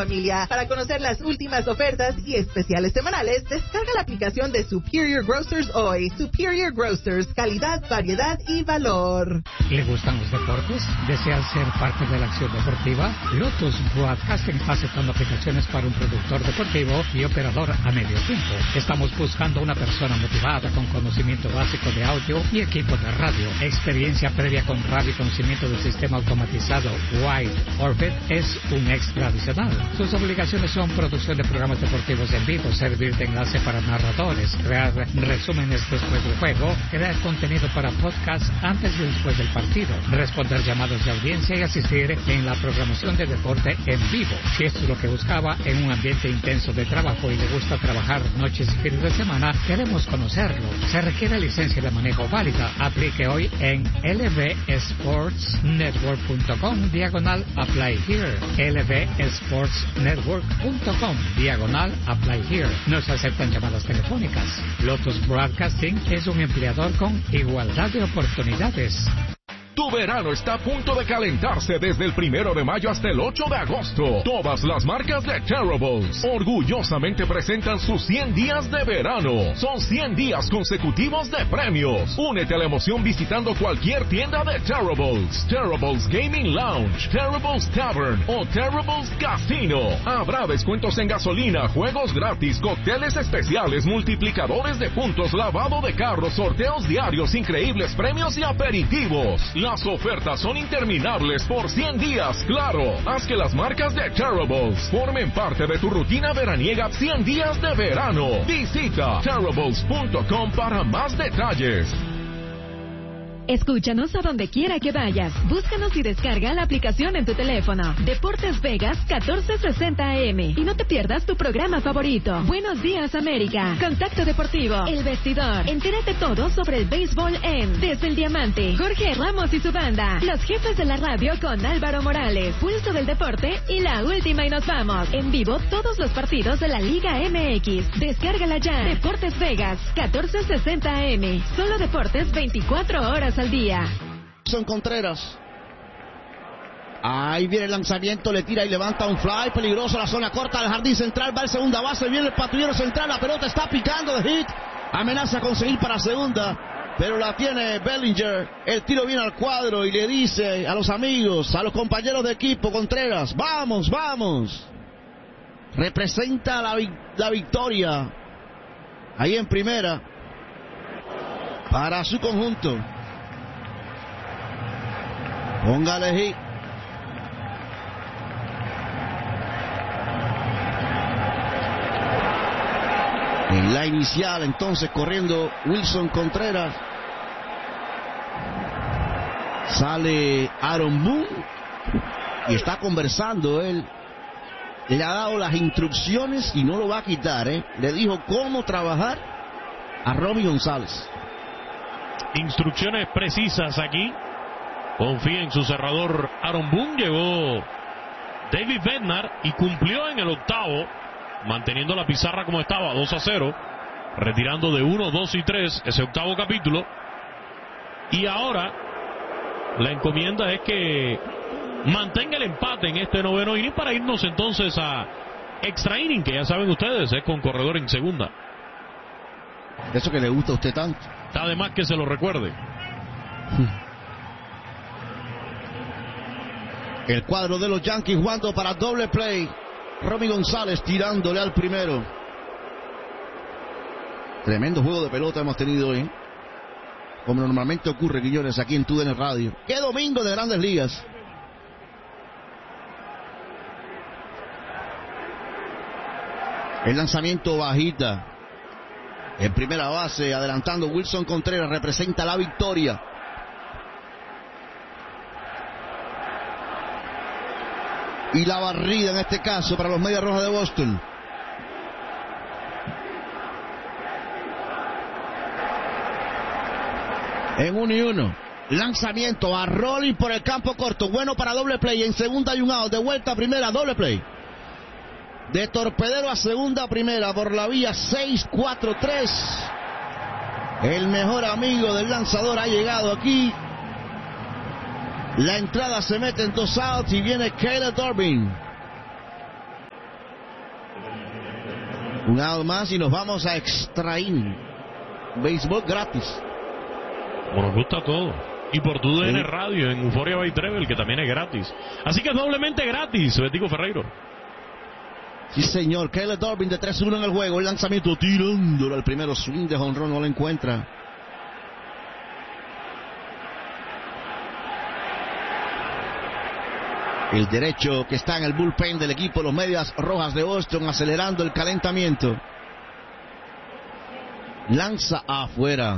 familia. Para conocer las últimas ofertas y especiales semanales, descarga la aplicación de Superior Grocers hoy. Superior Grocers, calidad, variedad y valor. ¿Le gustan los deportes? ¿Desea ser parte de la acción deportiva? Lotus Broadcasting está aceptando aplicaciones para un productor deportivo y operador a medio tiempo. Estamos buscando una persona motivada con conocimiento básico de audio y equipo de radio. Experiencia previa con radio y conocimiento del sistema automatizado Wide Orbit es un extra adicional. Sus obligaciones son producción de programas deportivos en vivo, servir de enlace para narradores, crear resúmenes después del juego, crear contenido para podcast antes y después del partido, responder llamados de audiencia y asistir en la programación de deporte en vivo. Si esto es lo que buscaba en un ambiente intenso de trabajo y le gusta trabajar noches y fines de semana, queremos conocerlo. Se requiere licencia de manejo válida. Aplique hoy en lvsportsnetwork.com/apply here. lvsportsnetwork.com/apply here. No se aceptan llamadas telefónicas. Lotus Broadcasting es un empleador con igualdad de oportunidades. Tu verano está a punto de calentarse desde el 1 de mayo hasta el 8 de agosto. Todas las marcas de Terribles orgullosamente presentan sus 100 días de verano. Son 100 días consecutivos de premios. Únete a la emoción visitando cualquier tienda de Terribles, Terribles Gaming Lounge, Terribles Tavern o Terribles Casino. Habrá descuentos en gasolina, juegos gratis, cócteles especiales, multiplicadores de puntos, lavado de carros, sorteos diarios, increíbles premios y aperitivos. Las ofertas son interminables por 100 días, claro. Haz que las marcas de Terribles formen parte de tu rutina veraniega 100 días de verano. Visita Terribles.com para más detalles. Escúchanos a donde quiera que vayas. Búscanos y descarga la aplicación en tu teléfono. Deportes Vegas 1460 AM. Y no te pierdas tu programa favorito. Buenos días, América. Contacto Deportivo. El Vestidor. Entérate todo sobre el béisbol en Desde el Diamante. Jorge Ramos y su banda. Los Jefes de la Radio con Álvaro Morales. Pulso del Deporte y La Última y Nos Vamos. En vivo todos los partidos de la Liga MX. Descárgala ya. Deportes Vegas 1460 AM. Solo deportes 24 horas al día. Son Contreras. Ahí viene el lanzamiento, le tira y levanta un fly peligroso a la zona corta del jardín central, va el segunda base, viene el patrullero central, la pelota está picando de hit, amenaza con seguir para segunda, pero la tiene Bellinger, el tiro viene al cuadro y le dice a los amigos, a los compañeros de equipo, Contreras, vamos, vamos, representa la victoria ahí en primera para su conjunto. Póngale hit. En la inicial, entonces, corriendo Wilson Contreras. Sale Aaron Boone y está conversando él. Le ha dado las instrucciones y no lo va a quitar, ¿eh? Le dijo cómo trabajar a Romy González. Instrucciones precisas aquí. Confía en su cerrador Aaron Boone. Llegó David Bednar y cumplió en el octavo, manteniendo la pizarra como estaba, 2-0, retirando de 1, 2 y 3 ese octavo capítulo. Y ahora la encomienda es que mantenga el empate en este noveno inning para irnos entonces a extra inning, que ya saben ustedes, es con corredor en segunda. Eso que le gusta a usted tanto. Está de más que se lo recuerde. El cuadro de los Yankees jugando para doble play. Romy González tirándole al primero. Tremendo juego de pelota hemos tenido hoy, ¿eh? Como normalmente ocurre, Quiñones, aquí en TUDN Radio. ¡Qué domingo de Grandes Ligas! El lanzamiento bajita. En primera base, adelantando Wilson Contreras, representa la victoria. Y la barrida en este caso para los Medias Rojas de Boston. En 1-1. Lanzamiento a Rolling por el campo corto. Bueno para doble play. En segunda hay un out. De vuelta a primera, doble play. De torpedero a segunda a primera por la vía 6-4-3. El mejor amigo del lanzador ha llegado aquí. La entrada se mete en 2 outs y viene Caleb Durbin. Un out más y nos vamos a extra inning. Béisbol gratis. Como nos gusta todo. Y por TUDN Radio en Euphoria by Treble, que también es gratis. Así que es doblemente gratis, Betico Ferreiro. Sí, señor. Caleb Durbin de 3-1 en el juego. El lanzamiento tirándolo al primero. Swing de jonrón, no lo encuentra. El derecho que está en el bullpen del equipo de los Medias Rojas de Boston, acelerando el calentamiento. Lanza afuera.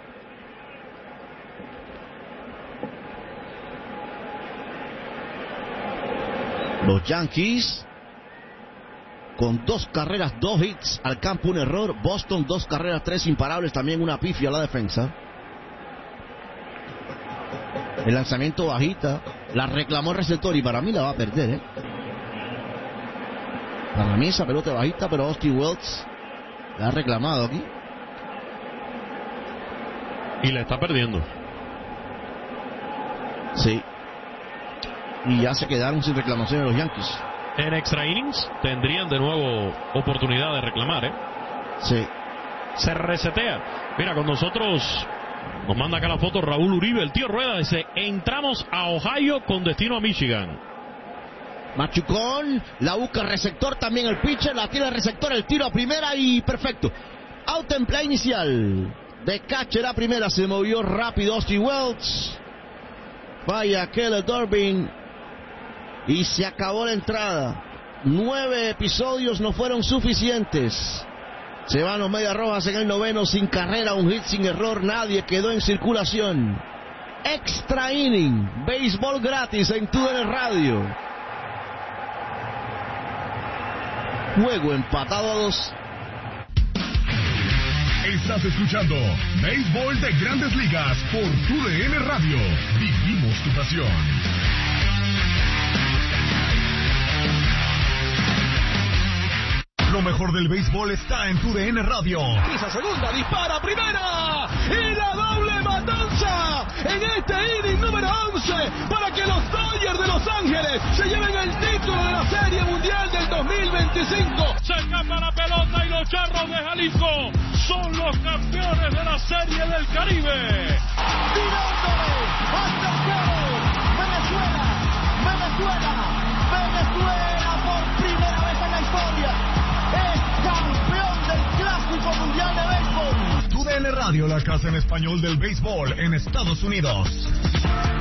Los Yankees con 2 carreras, 2 hits al campo, un error. Boston 2 carreras, 3 imparables, también una pifia a la defensa. El lanzamiento bajita, la reclamó el receptor y para mí la va a perder, Para mí esa pelota bajita, pero Austin Wells la ha reclamado aquí. Y la está perdiendo. Sí. Y ya se quedaron sin reclamación los Yankees. En extra innings tendrían de nuevo oportunidad de reclamar, Sí. Se resetea. Mira, con nosotros nos manda acá la foto Raúl Uribe, el tío Rueda, dice: entramos a Ohio con destino a Michigan. Machucón, la busca el receptor, también el pitcher, la tira el receptor, el tiro a primera y perfecto. Out en play inicial. De catcher a primera, se movió rápido Austin Wells. Vaya Caleb Durbin. Y se acabó la entrada. 9 episodios no fueron suficientes. Se van los Medias Rojas en el noveno, sin carrera, un hit sin error, nadie quedó en circulación. Extra inning, béisbol gratis en TUDN Radio. Juego empatado a 2. Estás escuchando Béisbol de Grandes Ligas por TUDN Radio. Vivimos tu pasión. Lo mejor del béisbol está en TUDN Radio. Pisa segunda, dispara primera y la doble matanza en este inning número 11 para que los Dodgers de Los Ángeles se lleven el título de la Serie Mundial del 2025. Se escapa la pelota y los Charros de Jalisco son los campeones de la Serie del Caribe. Tirándole hasta el juego. Venezuela por primera vez en la historia es campeón del Clásico Mundial de Béisbol. TUDN Radio, la casa en español del béisbol en Estados Unidos.